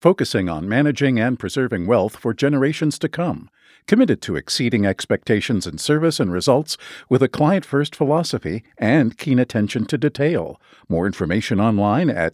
focusing on managing and preserving wealth for generations to come. Committed to exceeding expectations in service and results with a client-first philosophy and keen attention to detail. More information online at